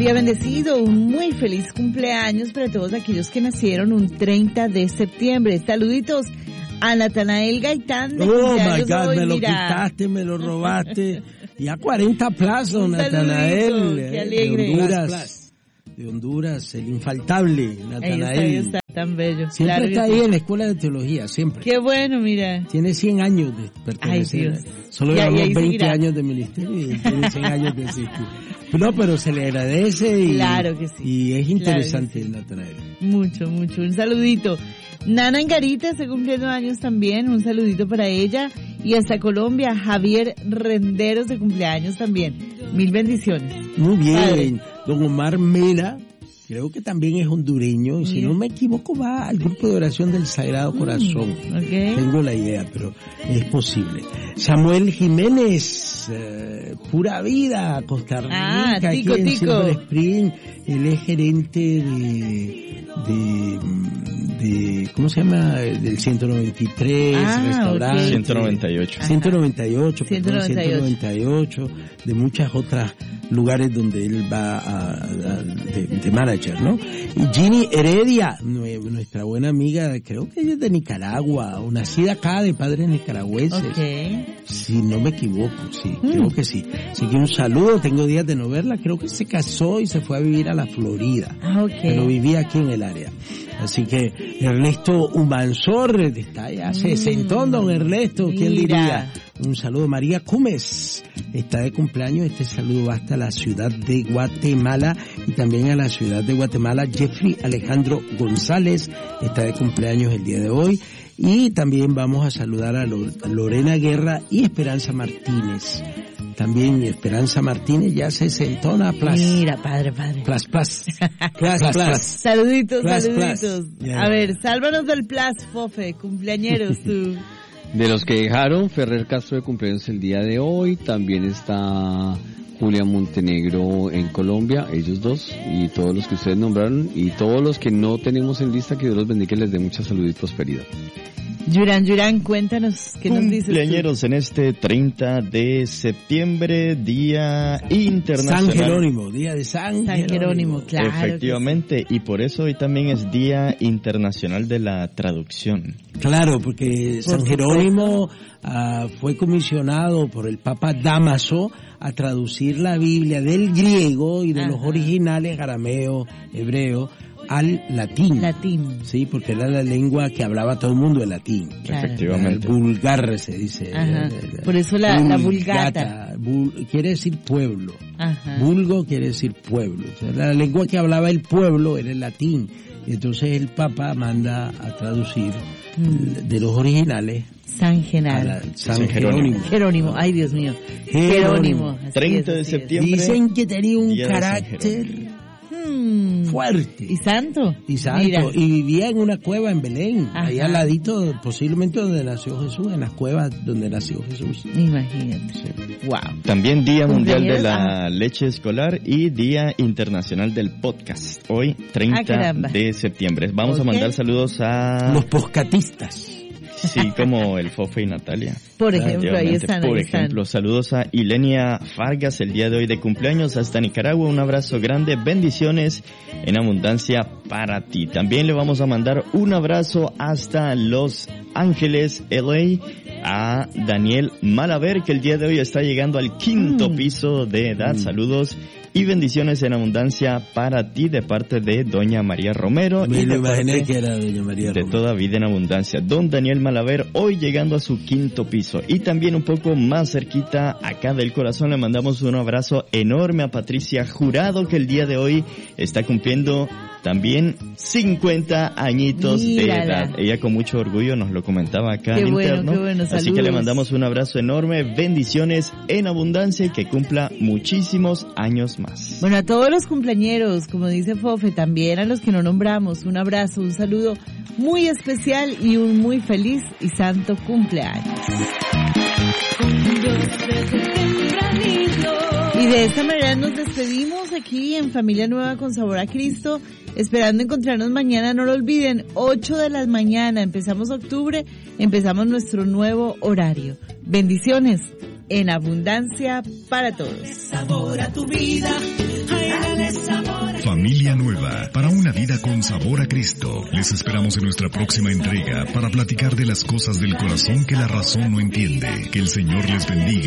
día bendecido, un muy feliz cumpleaños para todos aquellos que nacieron un 30 de septiembre. Saluditos a Natanael Gaitán de cumpleaños my God, hoy, me lo mira. quitaste, me lo robaste. Y a 40 plazos, Natanael, qué alegre. de Honduras, el infaltable Natanael. Ahí está, tan bello. Siempre Claro está que ahí sí. en la escuela de teología, siempre. Qué bueno, mira. Tiene 100 años de pertenecer. Ay, Dios. Solo Y ahí llevamos 20 seguirá. años de ministerio y él tiene 100 años de existir. No, pero se le agradece y, Claro que sí. y es interesante Claro que Natanael. Mucho. Un saludito. Nana Angarita está cumpliendo años también. Un saludito para ella. Y hasta Colombia, Javier Renderos de cumpleaños también. Mil bendiciones. Muy bien. Padre. Don Omar Mera, creo que también es hondureño, y si Bien. no me equivoco va al grupo de oración del Sagrado Corazón. Ok. Tengo la idea, pero es posible. Samuel Jiménez, pura vida, Costa Rica, Tico, aquí en Tico. Silver Spring. Él es gerente de ¿cómo se llama? Del 193, restaurante. ok. 198. 198, perdón, 198. 198, de muchas otras lugares donde él va de manager, ¿no? Y Ginny Heredia, nuestra buena amiga, creo que ella es de Nicaragua, o nacida acá de padres nicaragüenses. Ok. Si no me equivoco, sí, creo que sí. Así que un saludo, tengo días de no verla, creo que se casó y se fue a vivir a la Florida. Ah, ok. Pero vivía aquí en el área. Así que Ernesto Humansor está ya sesentón, don Ernesto, ¿quién Mira. diría? Un saludo. María Cumes está de cumpleaños, este saludo va hasta la ciudad de Guatemala y también a la ciudad de Guatemala. Jeffrey Alejandro González está de cumpleaños el día de hoy. Y también vamos a saludar a Lorena Guerra y Esperanza Martínez. También Esperanza Martínez ya se sentona. Mira, padre. Plus. Saluditos. Yeah. A ver, sálvanos del plus, Fofe, cumpleañeros tú. De los que dejaron, Ferrer Castro de cumpleaños el día de hoy, también está Julia Montenegro en Colombia, ellos dos, y todos los que ustedes nombraron, y todos los que no tenemos en lista, que Dios los bendiga y les dé mucha salud y prosperidad. Yuran, cuéntanos, ¿qué nos dices tú? Cumpleañeros en este 30 de septiembre, Día Internacional. San Jerónimo, día de San Jerónimo, claro. Efectivamente, y por eso hoy también es Día Internacional de la Traducción. Claro, porque San Jerónimo fue comisionado por el Papa Dámaso a traducir la Biblia del griego y de los originales arameo, hebreo, al latín. Sí, porque era la lengua que hablaba todo el mundo, el latín. Claro. Efectivamente. El vulgar se dice. Ajá. Por eso la vulgata. Quiere decir pueblo. Ajá. Vulgo quiere decir pueblo. O sea, la lengua que hablaba el pueblo era el latín. Y entonces el Papa manda a traducir de los originales San Genaro. San Jerónimo. Jerónimo, ay Dios mío. Jerónimo. 30 de septiembre. Dicen que tenía un Día de San carácter fuerte. ¿Y santo? Y santo. Mira. Y vivía en una cueva en Belén, Ajá. ahí al ladito, posiblemente donde nació Jesús, en las cuevas donde nació Jesús. Imagínate. Wow. También Día Mundial de Cumpleaños, la Leche Escolar y Día Internacional del Podcast. Hoy, 30 caramba. de septiembre. Vamos a Ok. mandar saludos a... Los poscatistas. Sí, como el Fofe y Natalia. Por ejemplo, ahí están. Por ejemplo, saludos a Ilenia Vargas el día de hoy de cumpleaños hasta Nicaragua. Un abrazo grande, bendiciones en abundancia para ti. También le vamos a mandar un abrazo hasta Los Ángeles, LA, a Daniel Malaver, que el día de hoy está llegando al 5º piso de edad. Saludos y bendiciones en abundancia para ti de parte de Doña María Romero. Me y lo de imaginé parte que era Doña María de Romero. toda vida en abundancia. Don Daniel Malaver, hoy llegando a su 5º piso. Y también un poco más cerquita, acá del corazón, le mandamos un abrazo enorme a Patricia Jurado, que el día de hoy está cumpliendo también 50 añitos Mírala. de edad. Ella con mucho orgullo nos lo comentaba acá Qué en bueno, interno. qué bueno, Así que saludos. le mandamos un abrazo enorme, bendiciones en abundancia y que cumpla muchísimos años más. Bueno, a todos los cumpleañeros, como dice Fofe, también a los que no nombramos, un abrazo, un saludo muy especial y un muy feliz y santo cumpleaños. Y de esta manera nos despedimos aquí en Familia Nueva con Sabor a Cristo, esperando encontrarnos mañana. No lo olviden, 8 de la mañana, empezamos octubre, empezamos nuestro nuevo horario. Bendiciones en abundancia para todos. Sabor a tu vida, ay, dale sabor. Familia Nueva, para una vida con sabor a Cristo. Les esperamos en nuestra próxima entrega para platicar de las cosas del corazón que la razón no entiende. Que el Señor les bendiga.